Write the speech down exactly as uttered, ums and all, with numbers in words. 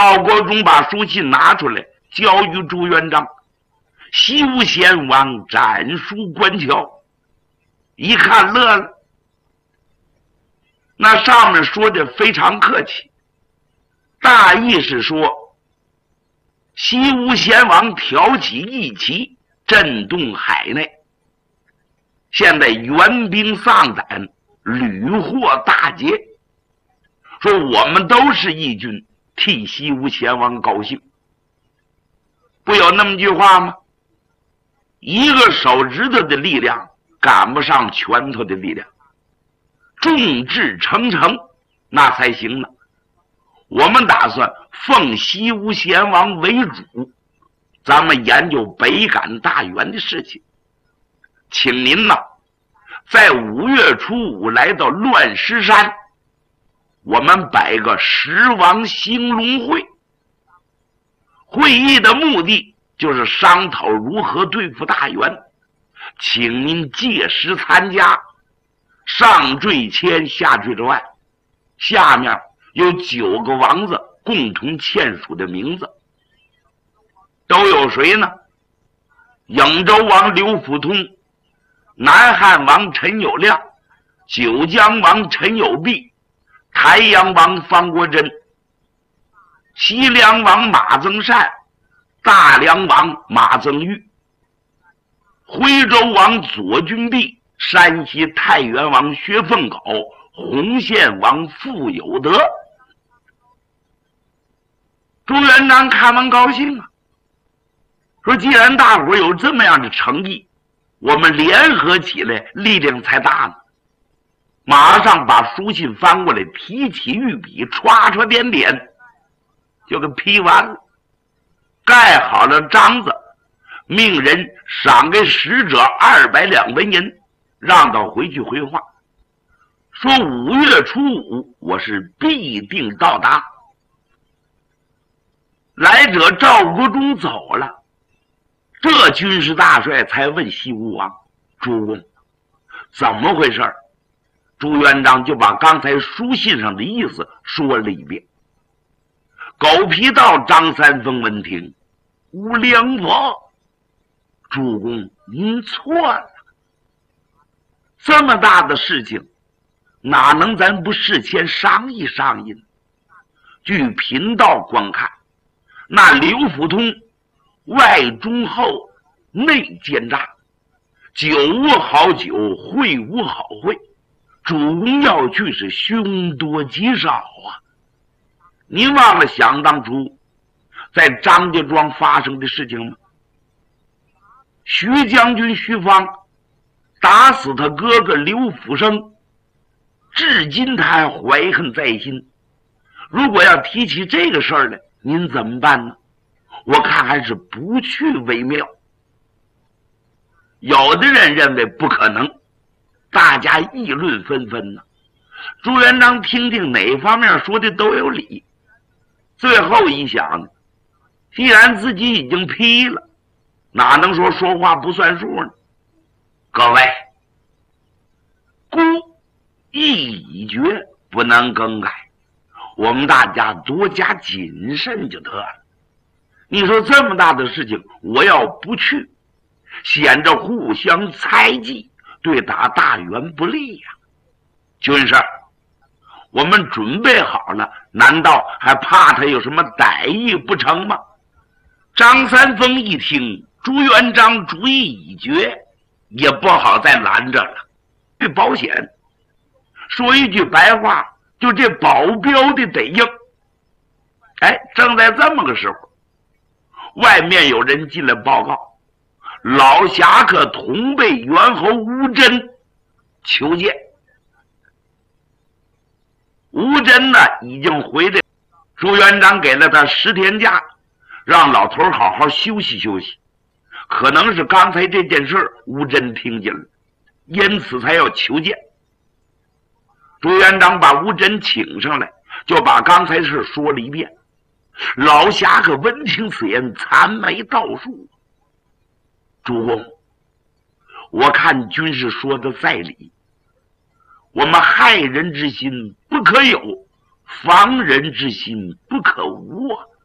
赵国忠把书信拿出来，交于朱元璋。西吴先王斩书关桥，一看乐了。那上面说的非常客气，大意是说，西吴先王挑起义旗，震动海内，现在援兵丧胆，屡获大捷，说我们都是义军，替西吴先王高兴。不有那么句话吗？一个手指头的力量赶不上拳头的力量，众志成城那才行呢。我们打算奉西吴先王为主，咱们研究北赶大员的事情。请您呢，在五月初五来到乱石山，我们摆个十王兴隆会。会议的目的就是商讨如何对付大元，请您届时参加。上坠签，下坠着万，下面有九个王子共同签署的名字，都有谁呢？颍州王刘福通，南汉王陈友谅，九江王陈友弼，台阳王方国珍，西凉王马增善，大梁王马增玉，徽州王左君弼，山西太原王薛凤狗，洪县王傅有德。朱元璋看完高兴啊，说既然大伙有这么样的诚意，我们联合起来力量才大呢。马上把书信翻过来，提起御笔，歘歘点点就给批完了，盖好了章子，命人赏给使者二百两纹银，让他回去回话，说五月初五我是必定到达。来者赵国忠走了，这军事大帅才问西吴王：主公，怎么回事？朱元璋就把刚才书信上的意思说了一遍。狗皮道张三丰闻听，无良佛，主公您错了，这么大的事情哪能咱不事先商议商议呢？据贫道观看，那刘福通外中厚，内奸诈，酒无好酒，会无好会，主公要去是凶多吉少啊！您忘了想当初在张家庄发生的事情吗？徐将军徐芳打死他哥哥刘福生，至今他还怀恨在心。如果要提起这个事儿来，您怎么办呢？我看还是不去为妙。有的人认为不可能，大家议论纷纷呢。朱元璋听听哪方面说的都有理，最后一想呢，既然自己已经批了，哪能说说话不算数呢？各位，孤意已决，不能更改，我们大家多加谨慎就得了。你说这么大的事情，我要不去，显着互相猜忌，对打大元不利呀、啊。军师，我们准备好了，难道还怕他有什么歹意不成吗？张三丰一听朱元璋主意已决，也不好再拦着了，这保险。说一句白话，就这保镖的得硬。哎，正在这么个时候，外面有人进来报告，老侠客同辈元侯吴真求见。吴真呢已经回来，朱元璋给了他十天假，让老头好好休息休息。可能是刚才这件事吴真听见了，因此才要求见。朱元璋把吴真请上来，就把刚才事说了一遍。老侠客闻听此言，残眉倒竖。主公，我看军师说的在理，我们害人之心不可有， 防人之心不可无啊。